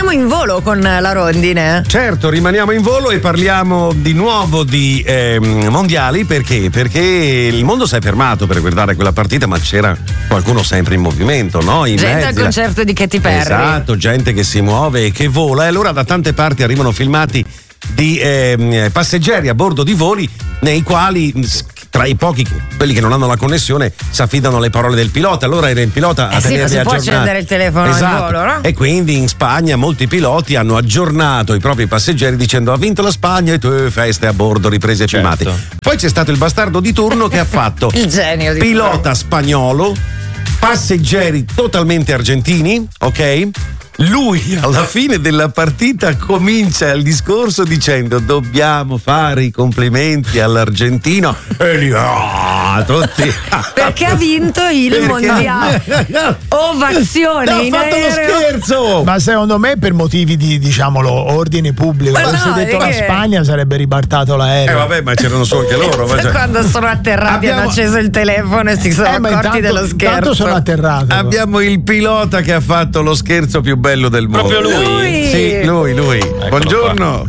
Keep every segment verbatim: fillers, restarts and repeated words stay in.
rimaniamo in volo con la rondine. Certo, rimaniamo in volo e parliamo di nuovo di eh, mondiali. Perché? Perché il mondo si è fermato per guardare quella partita, ma c'era qualcuno sempre in movimento, no? In gente mezzi, al concerto di Katy Perry. Esatto, gente che si muove e che vola. E allora da tante parti arrivano filmati di eh, passeggeri a bordo di voli nei quali, tra i pochi, quelli che non hanno la connessione, si affidano alle parole del pilota. Allora era il pilota eh a sì, tenerli non si può aggiornati. accendere il telefono Esatto. in volo, no? E quindi in Spagna molti piloti hanno aggiornato i propri passeggeri dicendo: ha vinto la Spagna e tu feste a bordo, riprese e Certo. filmati. Poi c'è stato il bastardo di turno che ha fatto Il genio di pilota spagnolo, passeggeri totalmente argentini, ok? Lui alla fine della partita comincia il discorso dicendo: dobbiamo fare i complimenti all'argentino, e lì ah, tutti perché ha vinto il Perché- mondiale. Ovazione ha in fatto lo aereo. scherzo. Ma secondo me per motivi di, diciamolo, ordine pubblico, Ma avessi no, detto è la che- Spagna sarebbe ribaltato Eh l'aereo. vabbè, ma c'erano su anche loro. ma cioè- Quando sono atterrati Abbiamo- hanno acceso il telefono e si sono Eh, ma accorti intanto, dello scherzo. intanto sono atterrato. Abbiamo il pilota che ha fatto lo scherzo più bello del mondo. Proprio lui? Lui. Sì, lui, lui. Buongiorno.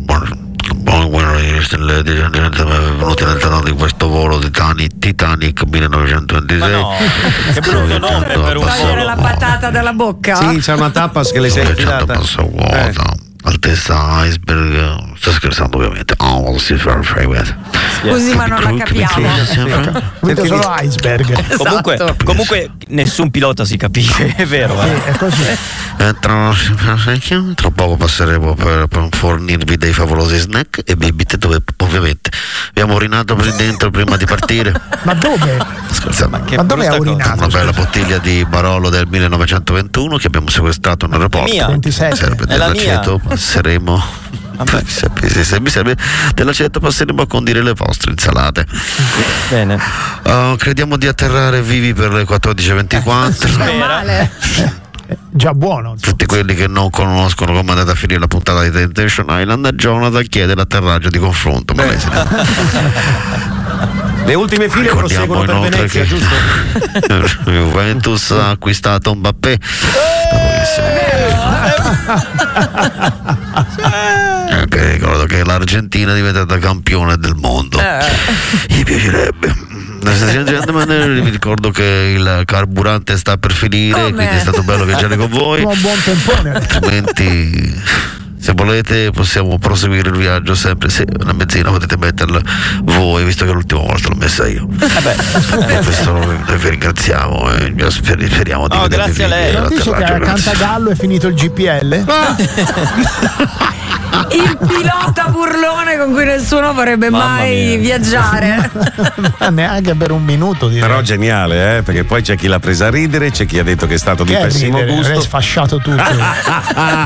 Buongiorno, benvenuti all'interno di questo volo Titanic, Titanic Ma millenovecentoventisei. no, che brutto nome per un Togliere volo. la patata dalla bocca? Sì, c'è una tapas che le sei infilata. passa vuota, altezza iceberg. Sto scherzando ovviamente. Oh, si fa Così ma non la capiamo. Vedo solo iceberg. Comunque, Esatto. comunque nessun pilota si capisce, è vero. Sì, Eh? è così. Eh, tra, tra poco passeremo per, per fornirvi dei favolosi snack e bibite dove ovviamente abbiamo urinato per dentro prima di partire. Ma dove? Scherzando. Che Ma dove ha brutta cosa. urinato? Una bella bottiglia di Barolo del millenovecentoventuno che abbiamo sequestrato in aeroporto. Mia. ventisette. Serve È la dell'aceto, passeremo. Vabbè. Se, se- se mi serve dell'aceto, passeremo a condire le vostre insalate. Bene. Uh, crediamo di atterrare vivi per le quattordici e ventiquattro. Meno male. Eh, Già buono. insomma. Tutti quelli che non conoscono come è andata a finire la puntata di Temptation Island, Jonathan chiede l'atterraggio di confronto. Ma lei se ne- Le ultime file Ricordiamo proseguono per inoltre Venezia, che giusto? Juventus ha acquistato Mbappé. Anche ricordo che l'Argentina è diventata campione del mondo. Mi piacerebbe. Vi ricordo che il carburante sta per finire, Come? quindi è stato bello viaggiare con voi. Un buon tempone. Altrimenti, se volete, possiamo proseguire il viaggio sempre. Se una benzina potete metterla voi, visto che l'ultima volta l'ho messa io. E questo noi vi ringraziamo e speriamo di Oh, vedervi grazie a lei. vivi Non dice che all'atterraggio. a Grazie. Cantagallo è finito il G P L? Il pilota burlone con cui nessuno vorrebbe Mamma mai mia. viaggiare. Ma neanche per un minuto, direi. Però geniale, eh? Perché poi c'è chi l'ha presa a ridere, c'è chi ha detto che è stato di Che pessimo ridere, avrei gusto. sfasciato tutto.